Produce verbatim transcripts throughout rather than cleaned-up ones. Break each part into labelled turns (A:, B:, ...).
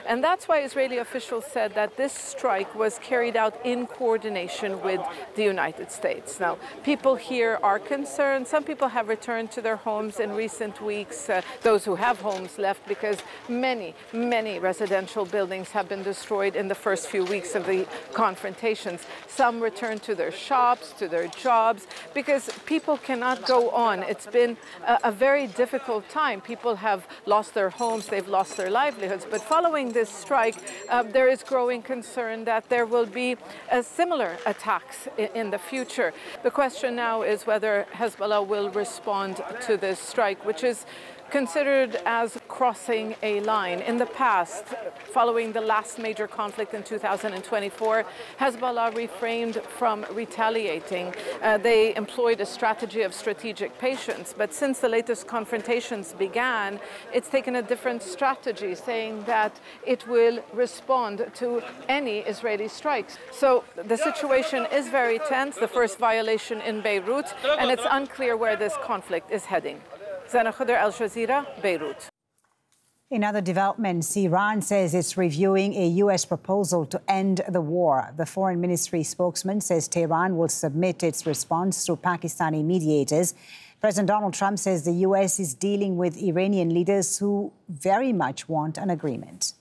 A: And that's why Israeli officials said that this strike was carried out in coordination with the United States. Now, people here are concerned. Some people have returned to their homes in recent weeks, uh, those who have homes left, because many, many residential buildings have been destroyed in the first few weeks of the confrontations. Some returned to their shops, to their jobs, because people cannot go on. It's been a, a very difficult time. People have lost their homes, they've lost their livelihoods. But following this strike, uh, there is growing concern that there will be uh, similar attacks in, in the future. The question now is whether Hezbollah will respond to this strike, which is considered as crossing a line. In the past, following the last major conflict in two thousand twenty-four, Hezbollah refrained from retaliating. Uh, they employed a strategy of strategic patience, but since the latest confrontations began, it's taken a different strategy, saying that it will respond to any Israeli strikes. So the situation is very tense, the first violation in Beirut, and it's unclear where this conflict is heading. Zana Khuder, Al Jazeera, Beirut.
B: In other developments, Iran says it's reviewing a U S proposal to end the war. The Foreign Ministry spokesman says Tehran will submit its response through Pakistani mediators. President Donald Trump says the U S is dealing with Iranian leaders who very much want an agreement.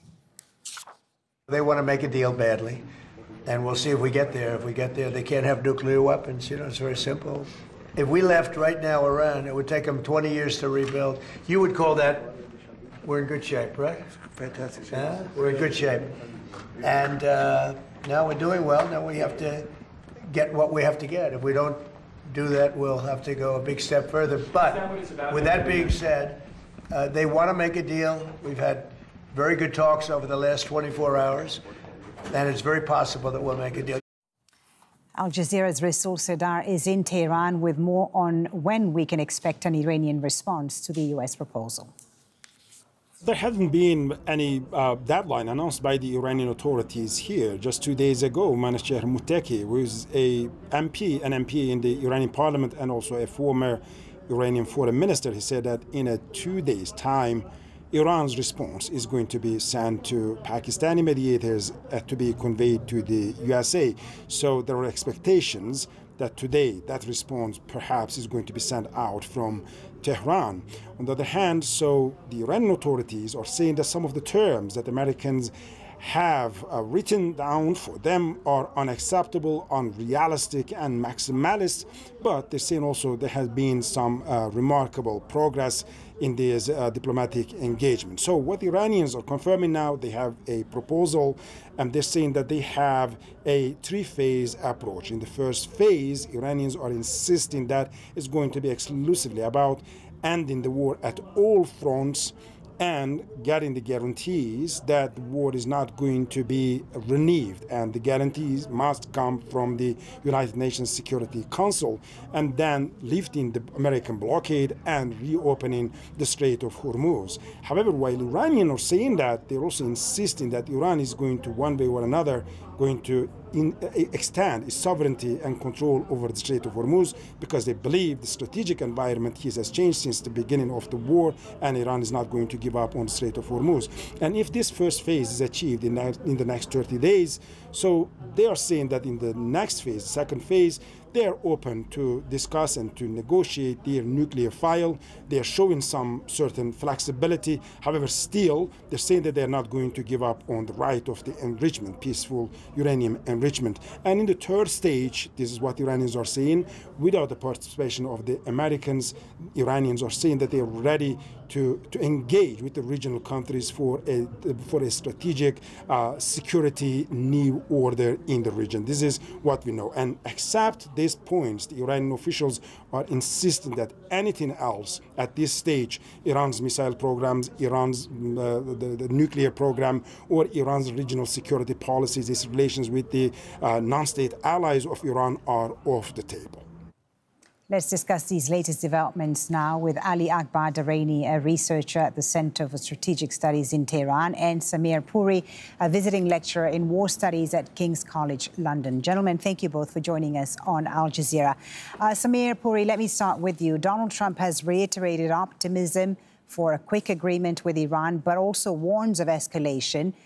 C: They want to make a deal badly, and we'll see if we get there. If we get there, they can't have nuclear weapons. You know, it's very simple. If we left right now Iran, it would take them twenty years to rebuild. You would call that, we're in good shape, right?
D: Fantastic shape.
C: Yeah, we're in good shape. And uh, now we're doing well. Now we have to get what we have to get. If we don't do that, we'll have to go a big step further. But with that being said, uh, they want to make a deal. We've had very good talks over the last twenty-four hours, and it's very possible that we'll make a deal.
B: Al Jazeera's Rasool Sardar is in Tehran with more on when we can expect an Iranian response to the U S proposal.
E: There hasn't been any uh, deadline announced by the Iranian authorities here. Just two days ago, Manasher Muttaqi, who is a M P, an M P in the Iranian parliament and also a former Iranian foreign minister, he said that in a two days' time, Iran's response is going to be sent to Pakistani mediators uh, to be conveyed to the U S A. So there are expectations that today that response perhaps is going to be sent out from Tehran. On the other hand, so the Iranian authorities are saying that some of the terms that Americans have uh, written down for them are unacceptable, unrealistic, and maximalist, but they're saying also there has been some uh, remarkable progress in this uh, diplomatic engagement. So what the Iranians are confirming now, they have a proposal, and they're saying that they have a three-phase approach. In the first phase, Iranians are insisting that it's going to be exclusively about ending the war at all fronts and getting the guarantees that the war is not going to be renewed, and the guarantees must come from the United Nations Security Council, and then lifting the American blockade and reopening the Strait of Hormuz. However, while Iranians are saying that, they're also insisting that Iran is going to, one way or another, going to in, uh, extend its sovereignty and control over the Strait of Hormuz, because they believe the strategic environment here has changed since the beginning of the war, and Iran is not going to give up on the Strait of Hormuz. And if this first phase is achieved in, that, in the next thirty days, so they are saying that in the next phase, second phase, they are open to discuss and to negotiate their nuclear file. They are showing some certain flexibility. However, still, they're saying that they're not going to give up on the right of the enrichment, peaceful uranium enrichment. And in the third stage, this is what Iranians are saying, without the participation of the Americans, Iranians are saying that they are ready to, to engage with the regional countries for a, for a strategic uh, security new order in the region. This is what we know. And except these points, the Iranian officials are insisting that anything else at this stage, Iran's missile programs, Iran's uh, the, the nuclear program, or Iran's regional security policies, its relations with the uh, non-state allies of Iran are off the table.
B: Let's discuss these latest developments now with Ali Akbar Daraini, a researcher at the Center for Strategic Studies in Tehran, and Samir Puri, a visiting lecturer in war studies at King's College London. Gentlemen, thank you both for joining us on Al Jazeera. Uh, Samir Puri, let me start with you. Donald Trump has reiterated optimism for a quick agreement with Iran, but also warns of escalation